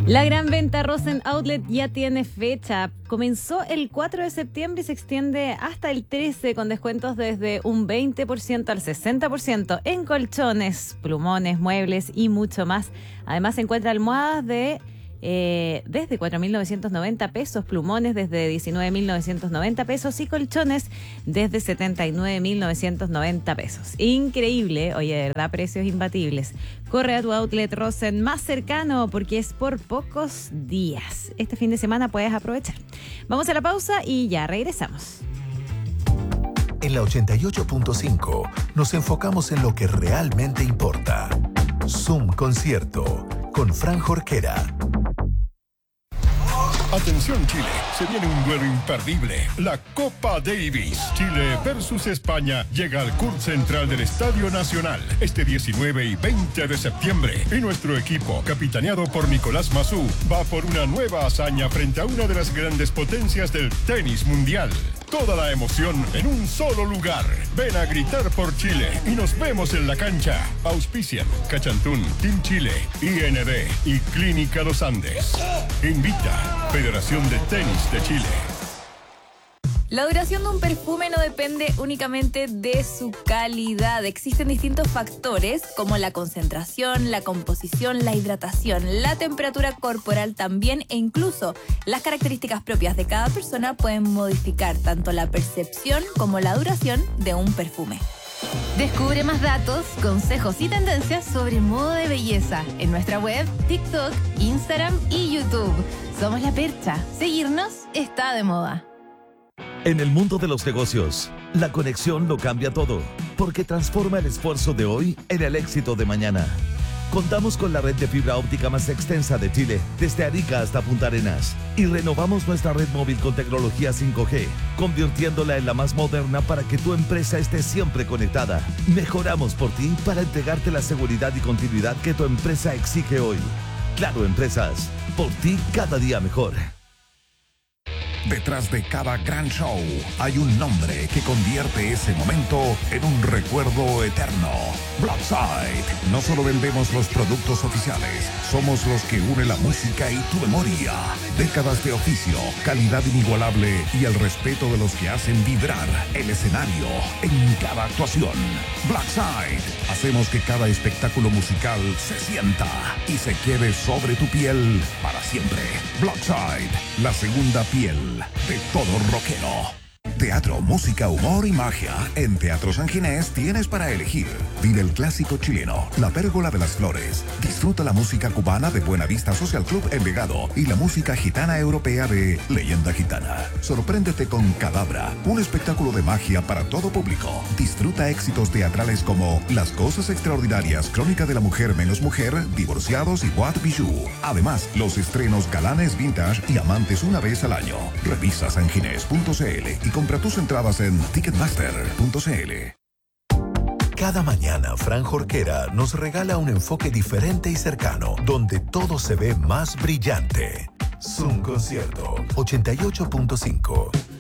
La gran venta Rosen Outlet ya tiene fecha. Comenzó el 4 de septiembre y se extiende hasta el 13 con descuentos desde un 20% al 60% en colchones, plumones, muebles y mucho más. Además se encuentra almohadas desde 4.990 pesos, plumones desde 19.990 pesos y colchones desde 79.990 pesos. Increíble, oye, de verdad, precios imbatibles. Corre a tu outlet Rosen más cercano porque es por pocos días. Este fin de semana puedes aprovechar. Vamos a la pausa y ya regresamos. En la 88.5 nos enfocamos en lo que realmente importa. Zoom Concierto con Fran Jorquera. Atención Chile, se viene un duelo imperdible, la Copa Davis. Chile versus España llega al CURT central del Estadio Nacional este 19 y 20 de septiembre. Y nuestro equipo, capitaneado por Nicolás Massú, va por una nueva hazaña frente a una de las grandes potencias del tenis mundial. Toda la emoción en un solo lugar. Ven a gritar por Chile y nos vemos en la cancha. Auspician Cachantún, Team Chile, IND y Clínica Los Andes. Invita Federación de Tenis de Chile. La duración de un perfume no depende únicamente de su calidad. Existen distintos factores como la concentración, la composición, la hidratación, la temperatura corporal también e incluso las características propias de cada persona pueden modificar tanto la percepción como la duración de un perfume. Descubre más datos, consejos y tendencias sobre moda de belleza en nuestra web, TikTok, Instagram y YouTube. Somos La Percha. Seguirnos está de moda. En el mundo de los negocios, la conexión lo cambia todo, porque transforma el esfuerzo de hoy en el éxito de mañana. Contamos con la red de fibra óptica más extensa de Chile, desde Arica hasta Punta Arenas, y renovamos nuestra red móvil con tecnología 5G, convirtiéndola en la más moderna para que tu empresa esté siempre conectada. Mejoramos por ti para entregarte la seguridad y continuidad que tu empresa exige hoy. Claro Empresas, por ti cada día mejor. Detrás de cada gran show hay un nombre que convierte ese momento en un recuerdo eterno. Blackside. No solo vendemos los productos oficiales, somos los que une la música y tu memoria. Décadas de oficio, calidad inigualable y el respeto de los que hacen vibrar el escenario en cada actuación. Blackside. Hacemos que cada espectáculo musical se sienta y se quede sobre tu piel para siempre. Blackside, la segunda piel de todo rockero. Teatro, música, humor y magia. En Teatro San Ginés tienes para elegir. Vive el clásico chileno, La Pérgola de las Flores. Disfruta la música cubana de Buenavista Social Club Envigado y la música gitana europea de Leyenda Gitana. Sorpréndete con Cadabra, un espectáculo de magia para todo público. Disfruta éxitos teatrales como Las Cosas Extraordinarias, Crónica de la Mujer menos Mujer, Divorciados y What Bijou. Además, los estrenos Galanes Vintage y Amantes una vez al año. Revisa sanginés.cl y compra tus entradas en Ticketmaster.cl. Cada mañana, Fran Jorquera nos regala un enfoque diferente y cercano, donde todo se ve más brillante. Zoom Concierto 88.5.